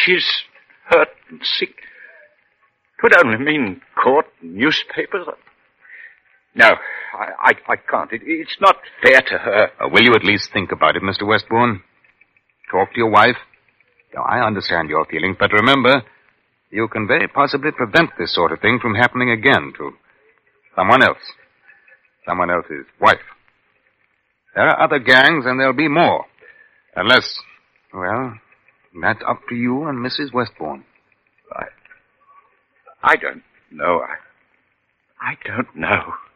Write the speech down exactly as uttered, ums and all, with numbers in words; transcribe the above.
she's hurt and sick. It would only mean court and newspapers. No, I, I, I can't. It, it's not fair to her. Uh, will you at least think about it, Mister Westbourne? Talk to your wife. Now, I understand your feelings, but remember, you can very possibly prevent this sort of thing from happening again to someone else. Someone else's wife. There are other gangs, and there'll be more. Unless, well, that's up to you and Missus Westbourne. I, I don't know. I, I don't know.